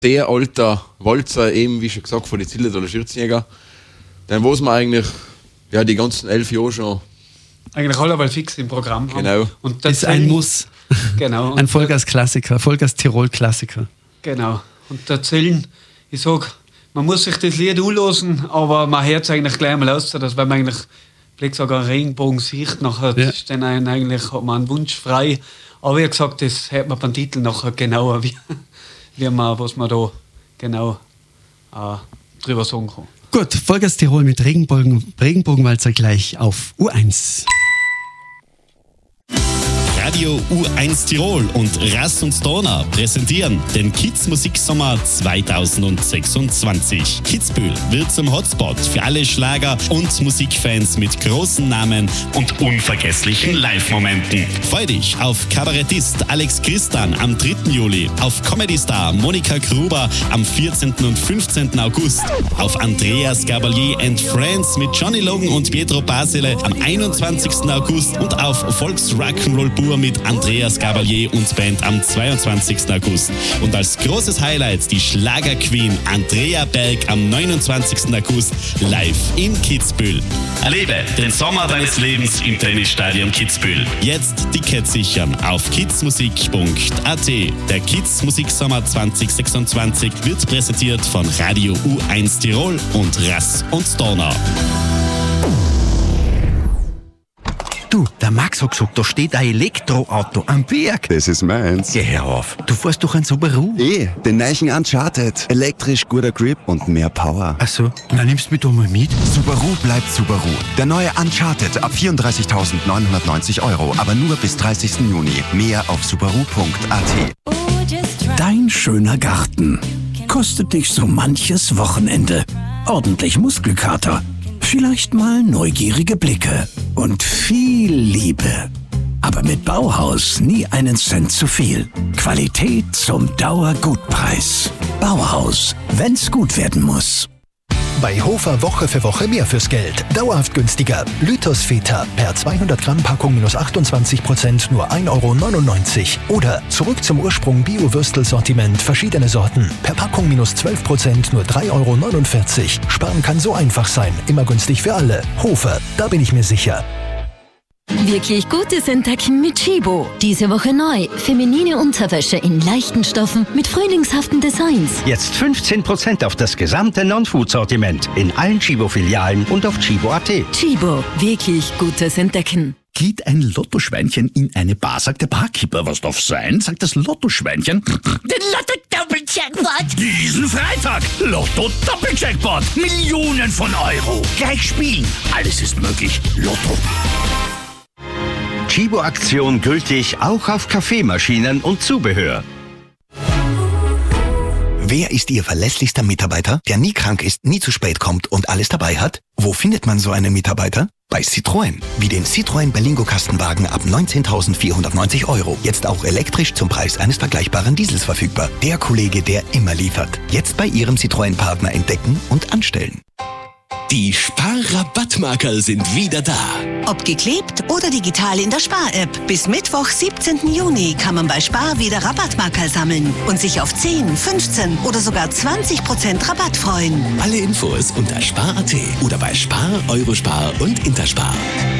sehr alter Walzer, eben wie schon gesagt, von den Zillertaler Schürzenjäger. Den was wir eigentlich die ganzen 11 Jahre schon eigentlich alle fix im Programm haben. Genau. Und das ist ein Muss. Genau. Ein Vollgas-Klassiker, Vollgas-Tirol-Klassiker. Genau. Und der Zellen, ich sag, man muss sich das Lied anlassen, aber man hört es eigentlich gleich mal aus, dass wenn man eigentlich vielleicht sogar einen Regenbogen sieht, nachher ist dann eigentlich, hat man einen Wunsch frei. Aber wie gesagt, das hört man beim Titel nachher genauer, wie man, was man da genau drüber sagen kann. Gut, Vollgas Tirol mit Regenbogenwalzer gleich auf U1. Radio U1 Tirol und Rass und Donau präsentieren den Kids Musiksommer 2026. Kitzbühel wird zum Hotspot für alle Schlager- und Musikfans mit großen Namen und unvergesslichen Live-Momenten. Freu dich auf Kabarettist Alex Christan am 3. Juli, auf Comedy-Star Monika Gruber am 14. und 15. August, auf Andreas Gabalier and Friends mit Johnny Logan und Pietro Basile am 21. August und auf Volks-Rock'n'Roll-Tour mit Andreas Gabalier und Band am 22. August. Und als großes Highlight die Schlager-Queen Andrea Berg am 29. August live in Kitzbühel. Erlebe den Sommer deines Lebens im Tennisstadion Kitzbühel. Jetzt Tickets sichern auf kidsmusik.at. Der Kids Musiksommer 2026 wird präsentiert von Radio U1 Tirol und Rass und Donau. Du, der Max hat gesagt, da steht ein Elektroauto am Berg. Das ist meins. Geh her auf. Du fährst doch ein Subaru. Den neuen Uncharted. Elektrisch, guter Grip und mehr Power. Ach so, dann nimmst du mich doch mal mit. Subaru bleibt Subaru. Der neue Uncharted ab 34.990 €, aber nur bis 30. Juni. Mehr auf subaru.at. Dein schöner Garten kostet dich so manches Wochenende. Ordentlich Muskelkater. Vielleicht mal neugierige Blicke und viel Liebe. Aber mit Bauhaus nie einen Cent zu viel. Qualität zum Dauergutpreis. Bauhaus, wenn's gut werden muss. Bei Hofer Woche für Woche mehr fürs Geld. Dauerhaft günstiger. Lythos Feta per 200 Gramm Packung minus 28% nur 1,99 €. Oder zurück zum Ursprung Bio-Würstel-Sortiment, verschiedene Sorten. Per Packung minus 12% nur 3,49 €. Sparen kann so einfach sein. Immer günstig für alle. Hofer, da bin ich mir sicher. Wirklich gutes Entdecken mit Chibo. Diese Woche neu. Feminine Unterwäsche in leichten Stoffen mit frühlingshaften Designs. Jetzt 15% auf das gesamte Non-Food-Sortiment in allen Chibo-Filialen und auf chibo.at. Chibo. Wirklich gutes Entdecken. Geht ein Lottoschweinchen in eine Bar, sagt der Barkeeper, was darf sein? Sagt das Lottoschweinchen. Den Lotto-Doppel-Jackpot! Diesen Freitag! Lotto-Doppel-Jackpot! Millionen von Euro! Gleich spielen! Alles ist möglich. Lotto. Chibo-Aktion gültig auch auf Kaffeemaschinen und Zubehör. Wer ist Ihr verlässlichster Mitarbeiter, der nie krank ist, nie zu spät kommt und alles dabei hat? Wo findet man so einen Mitarbeiter? Bei Citroën. Wie den Citroën Berlingo Kastenwagen ab 19.490 €. Jetzt auch elektrisch zum Preis eines vergleichbaren Diesels verfügbar. Der Kollege, der immer liefert. Jetzt bei Ihrem Citroën-Partner entdecken und anstellen. Die Spar-Rabattmarkerl sind wieder da. Ob geklebt oder digital in der Spar-App. Bis Mittwoch, 17. Juni kann man bei Spar wieder Rabattmarkerl sammeln und sich auf 10, 15 oder sogar 20% Rabatt freuen. Alle Infos unter Spar.at oder bei Spar, Eurospar und Interspar.